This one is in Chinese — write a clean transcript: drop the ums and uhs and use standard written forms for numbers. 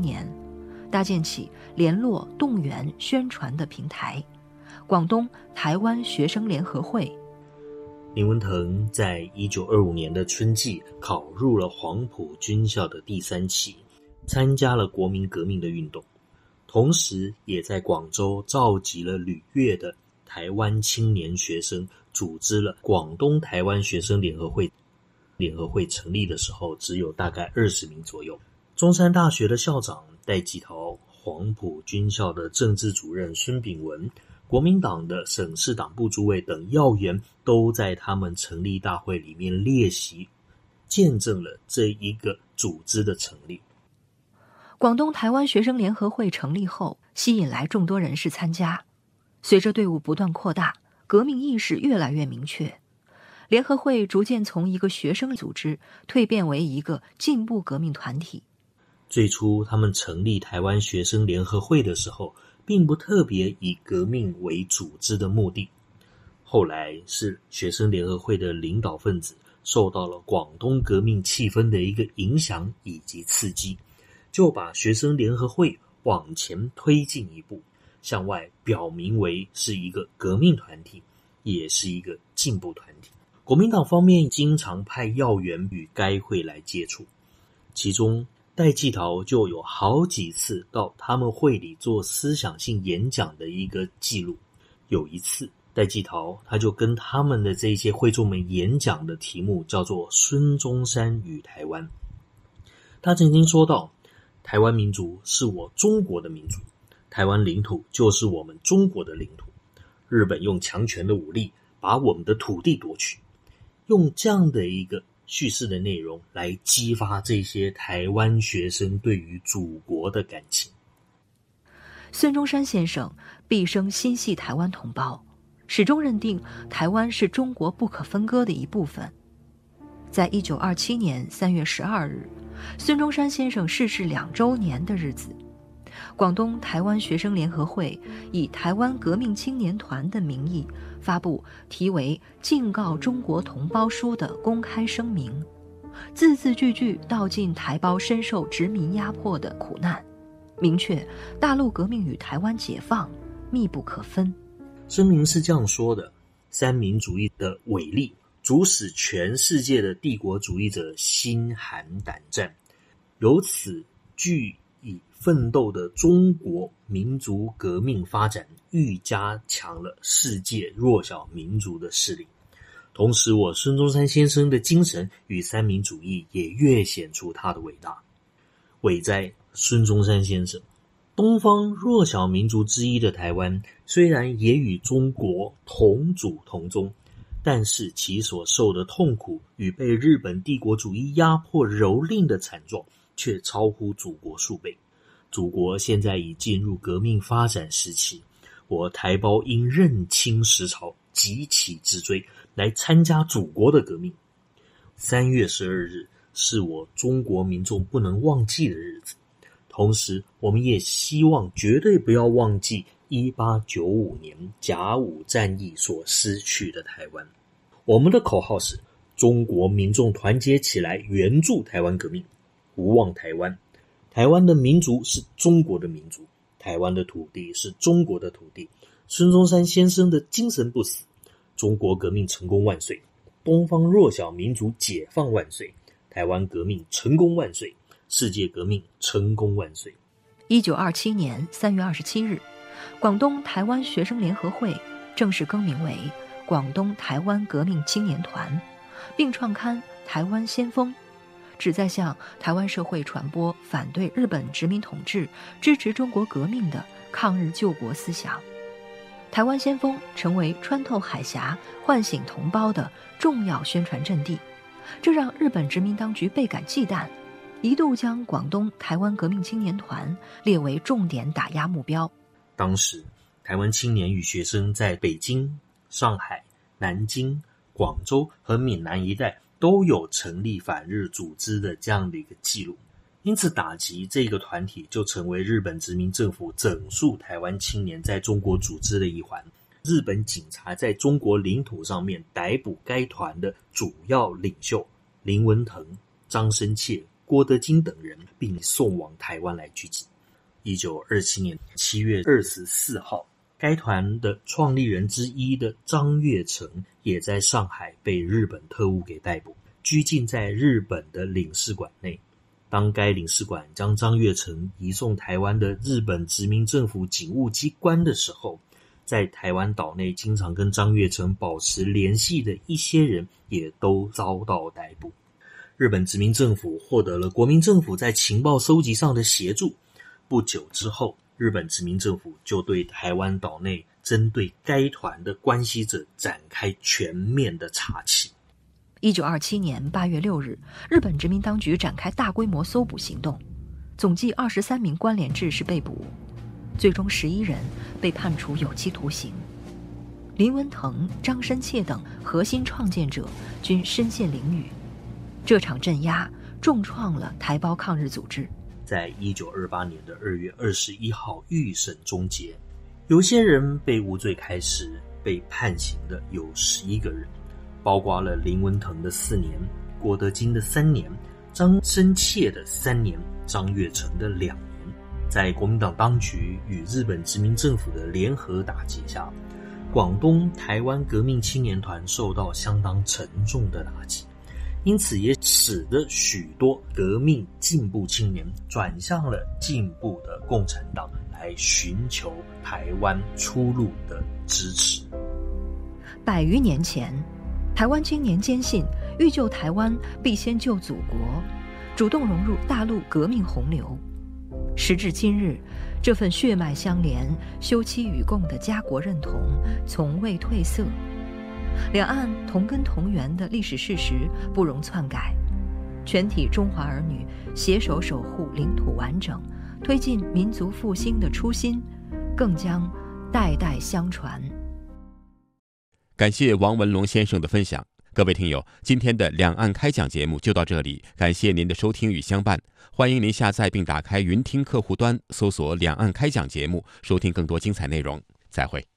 年，搭建起联络、动员、宣传的平台——广东台湾学生联合会。 林文腾在1925年的春季考入了黄埔军校的第3期，参加了国民革命的运动，同时也在广州召集了旅越的台湾青年学生，组织了广东台湾学生联合会。联合会成立的时候只有大概20名左右。中山大学的校长戴季陶，黄埔军校的政治主任孙炳文，国民党的省市党部主委等要员都在他们成立大会里面列席，见证了这一个组织的成立。 广东台湾学生联合会成立后，吸引来众多人士参加。随着队伍不断扩大，革命意识越来越明确，联合会逐渐从一个学生组织蜕变为一个进步革命团体。 最初他们成立台湾学生联合会的时候，并不特别以革命为组织的目的。后来是学生联合会的领导分子受到了广东革命气氛的一个影响以及刺激，就把学生联合会往前推进一步，向外表明为是一个革命团体，也是一个进步团体。国民党方面经常派要员与该会来接触，其中戴季陶就有好几次到他们会里做思想性演讲的一个记录。有一次戴季陶他就跟他们的这些会众们演讲的题目叫做孙中山与台湾。他曾经说到，台湾民族是我中国的民族，台湾领土就是我们中国的领土，日本用强权的武力把我们的土地夺取，用这样的一个叙事的内容来激发这些台湾学生对于祖国的感情。 孙中山先生毕生心系台湾同胞，始终认定台湾是中国不可分割的一部分。在1927年3月12日，孙中山先生逝世2周年的日子，广东台湾学生联合会以台湾革命青年团的名义发布题为《敬告中国同胞书》的公开声明，字字句句道尽台胞深受殖民压迫的苦难，明确大陆革命与台湾解放密不可分。 声明是这样说的：三民主义的伟力足使全世界的帝国主义者心寒胆战，由此具以奋斗的中国民族革命发展愈加强了世界弱小民族的势力。同时我孙中山先生的精神与三民主义也越显出他的伟大。伟哉孙中山先生！东方弱小民族之一的台湾，虽然也与中国同祖同宗，但是其所受的痛苦与被日本帝国主义压迫蹂躏的惨状却超乎祖国数倍。祖国现在已进入革命发展时期，我台胞应认清时潮，急起直追，来参加祖国的革命。3月12日是我中国民众不能忘记的日子，同时我们也希望绝对不要忘记1895年甲午战役所失去的台湾。我们的口号是：中国民众团结起来，援助台湾革命，无忘台湾。台湾的民族是中国的民族，台湾的土地是中国的土地。孙中山先生的精神不死，中国革命成功万岁，东方弱小民族解放万岁，台湾革命成功万岁，世界革命成功万岁。 1927年3月27日，广东台湾学生联合会正式更名为广东台湾革命青年团，并创刊《台湾先锋》，旨在向台湾社会传播反对日本殖民统治、支持中国革命的抗日救国思想。台湾先锋成为穿透海峡、唤醒同胞的重要宣传阵地，这让日本殖民当局倍感忌惮，一度将广东台湾革命青年团列为重点打压目标。 当时台湾青年与学生在北京、上海、南京、广州和闽南一带都有成立反日组织的这样的一个记录，因此打击这个团体就成为日本殖民政府整肃台湾青年在中国组织的一环。日本警察在中国领土上面逮捕该团的主要领袖林文腾、张生切、 郭德金等人，并送往台湾来拘禁。1927年7月24号，该团的创立人之一的张月成也在上海被日本特务给逮捕，拘禁在日本的领事馆内。当该领事馆将张月成移送台湾的日本殖民政府警务机关的时候，在台湾岛内经常跟张月成保持联系的一些人也都遭到逮捕。日本殖民政府获得了国民政府在情报收集上的协助，不久之后，日本殖民政府就对台湾岛内针对该团的关系者展开全面的查缉。 1927年8月6日，日本殖民当局展开大规模搜捕行动，总计23名关联志士被捕，最终11人被判处有期徒刑。林文腾、张深切等核心创建者均身陷囹圄。这场镇压重创了台胞抗日组织。 在1928年的2月21号预审终结，有些人被无罪开释，被判刑的有11个人，包括了林文腾的4年、郭德金的3年、张深切的3年、张月成的2年。在国民党当局与日本殖民政府的联合打击下，广东台湾革命青年团受到相当沉重的打击，因此也使得许多革命进步青年转向了进步的共产党，来寻求台湾出路的支持。 100余年前，台湾青年坚信欲救台湾必先救祖国，主动融入大陆革命洪流。时至今日，这份血脉相连、休戚与共的家国认同从未褪色。两岸同根同源的历史事实不容篡改，全体中华儿女携手守护领土完整，推进民族复兴的初心，更将代代相传。 感谢王文龙先生的分享。各位听友，今天的两岸开讲节目就到这里，感谢您的收听与相伴。欢迎您下载并打开云听客户端，搜索两岸开讲节目，收听更多精彩内容。再会。